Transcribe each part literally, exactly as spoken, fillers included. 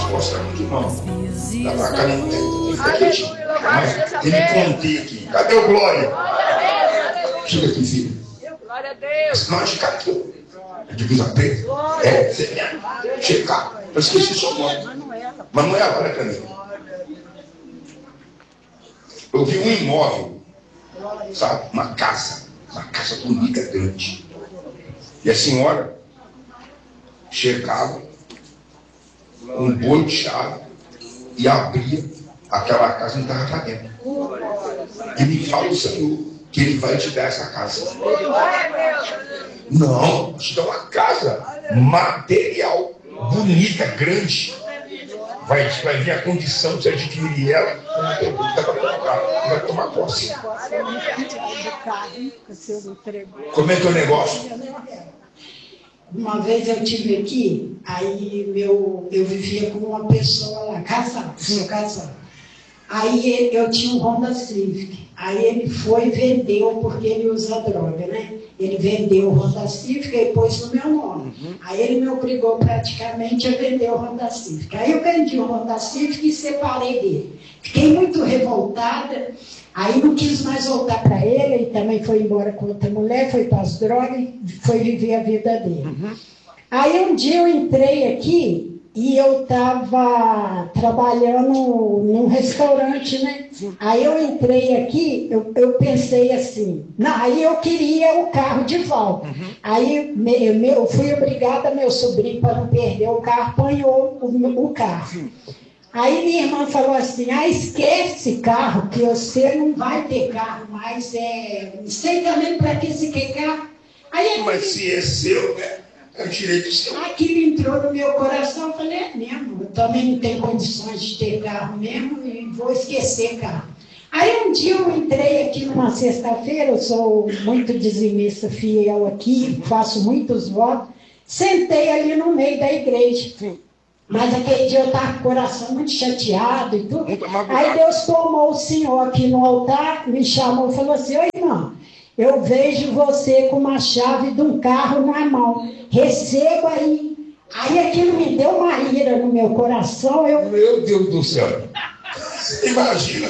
resposta muito não. Dá pra cá, não tem. Fica quietinho. Mas ele contei aqui. Cadê o Glória? Chega aqui, filho. Glória a Deus. Não, chega aqui. Divisa preta. É, você mesmo. Chega cá. Eu esqueci o seu nome. Manuela. Manuela, olha pra mim. Eu vi um imóvel, sabe? Uma casa. Uma casa bonita, grande. E a senhora chegava um bolo de chave e abria aquela casa e entrava para dentro. E me fala o Senhor que Ele vai te dar essa casa. Não, te dá uma casa material, bonita, grande. Vai, vai vir a condição de você adquirir ela, vai tomar posse. Como é que é o negócio? Uma vez eu tive aqui, aí meu, eu vivia com uma pessoa lá, casado, sou casado. Aí eu tinha um Honda Civic. Aí ele foi e vendeu, porque ele usa droga, né? Ele vendeu o Honda Civic e pôs no meu nome. Uhum. Aí ele me obrigou praticamente a vender o Honda Civic. Aí eu vendi o Honda Civic e separei dele. Fiquei muito revoltada. Aí não quis mais voltar para ele, ele também foi embora com outra mulher, foi para as drogas e foi viver a vida dele. Uhum. Aí um dia eu entrei aqui e eu estava trabalhando num restaurante, né? Aí eu entrei aqui, eu, eu pensei assim, não, aí eu queria o carro de volta. Uhum. Aí me, me, eu fui obrigada, meu sobrinho, para não perder o carro, apanhou o, o carro. Sim. Aí minha irmã falou assim, ah, esquece esse carro, que você não vai ter carro mais, é... não sei também para que você quer carro. Aí, mas se é seu, né? Eu tirei do seu. Aquilo entrou no meu coração, eu falei, é mesmo, eu também não tenho condições de ter carro mesmo e vou esquecer carro. Aí um dia eu entrei aqui numa sexta-feira, eu sou muito dizimista fiel aqui, faço muitos votos, sentei ali no meio da igreja. Sim. Mas aquele dia eu estava com o coração muito chateado e tudo. Aí Deus tomou o Senhor aqui no altar, me chamou e falou assim, oi irmão, eu vejo você com uma chave de um carro na mão, receba aí. Aí aquilo me deu uma ira no meu coração. Eu... Meu Deus do céu, imagina,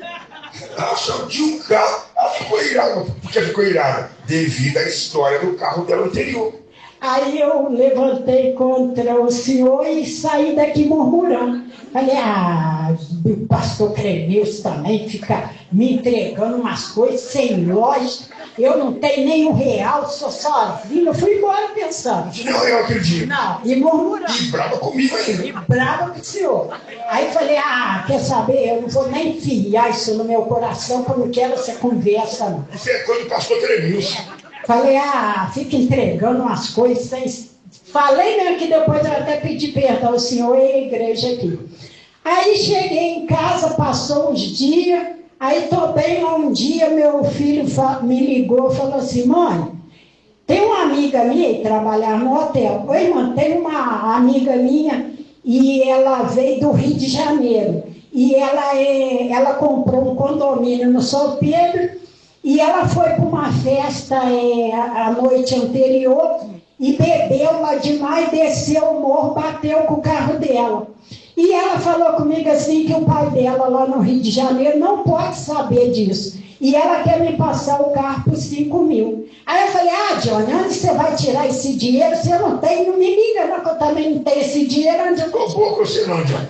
ela chave de um carro, ela ficou irada. Por que ficou irada? Devido à história do carro dela anterior. Aí eu levantei contra o Senhor e saí daqui murmurando. Falei, ah, o pastor Cremilson também fica me entregando umas coisas sem lógica. Eu não tenho nem um real, sou sozinho. Eu fui embora pensando. Não, eu acredito. Não, e murmurando. E brava comigo ainda. E brava com o Senhor. Aí falei, ah, quer saber? Eu não vou nem enfiar isso no meu coração, porque eu não quero essa conversa, não. Você é coisa do pastor Cremilson. Falei, ah, fica entregando umas coisas sem... Falei mesmo que depois eu até pedi perdão ao Senhor e à igreja aqui. Aí cheguei em casa, passou uns dias, aí tô bem um dia, meu filho me ligou e falou assim, mãe, tem uma amiga minha que trabalhava no hotel. Oi, irmã, tem uma amiga minha e ela veio do Rio de Janeiro. E ela, é, ela comprou um condomínio no São Pedro. E ela foi para uma festa é, a noite anterior e bebeu lá demais, desceu o morro, bateu com o carro dela. E ela falou comigo assim que o pai dela lá no Rio de Janeiro não pode saber disso. E ela quer me passar o carro por cinco mil. Aí eu falei, ah, Johnny, onde você vai tirar esse dinheiro? Você não tem, não me liga, não, que eu também não tenho esse dinheiro. Onde eu... Tô boa com você não, Johnny.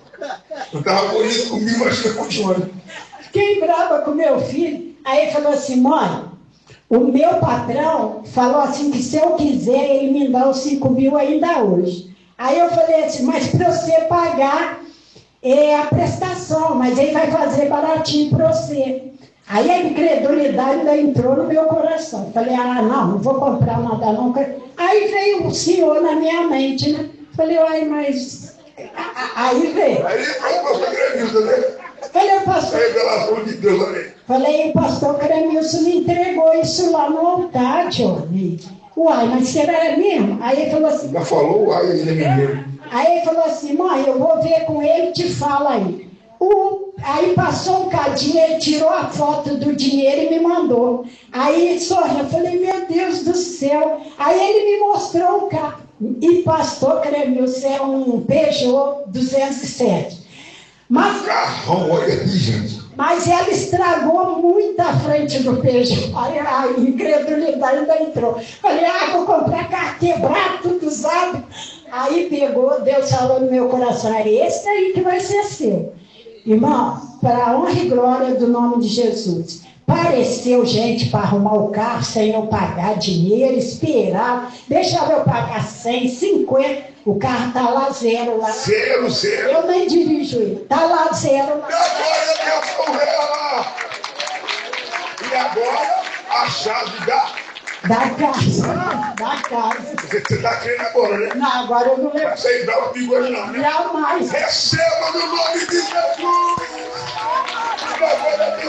Eu tava bonito comigo, mas eu continuando. Fiquei brava com meu filho. Aí ele falou assim, mãe, o meu patrão falou assim que se eu quiser ele me dá os cinco mil ainda hoje. Aí eu falei assim, mas para você pagar é a prestação, mas ele vai fazer baratinho para você. Aí a incredulidade ainda entrou no meu coração. Falei, ah, não, não vou comprar nada nunca. Aí veio o Senhor na minha mente, né? Falei, ai, mas... Aí veio. Aí foi o pastor Cremilson, né? Falei, pastor... Revelação de Deus, olha. Falei, o pastor Cremilson me entregou isso lá no altar, Johnny. Uai, mas será mesmo? Aí ele falou assim... Já falou, uai, ainda é mineiro. Aí ele falou assim, mãe, eu vou ver com ele e te fala aí. O, aí passou um cadinho, ele tirou a foto do dinheiro e me mandou. Aí sorriu, eu falei, meu Deus do céu. Aí ele me mostrou o carro. E pastor Cremilson é um Peugeot duzentos e sete. Mas, Carrão, olha aí, gente. mas ela estragou muito a frente do Peugeot. Aí a incredulidade ainda entrou. Falei, ah, vou comprar carro quebrado, tudo usado. Aí pegou, Deus falou no meu coração, é esse aí que vai ser seu. Irmão, para a honra e glória do nome de Jesus. Pareceu gente para arrumar o carro sem eu pagar dinheiro, esperar, deixava eu pagar cem, cinquenta, o carro está lá zero lá. Zero, zero. Eu nem dirijo ele, está lá zero lá. E agora, Deus correu. E agora, a chave da... Da casa, da casa. Você está querendo agora, né? Não, agora eu não levo. Vai sair brava comigo hoje não, né? Jamais. Receba no nome de Jesus.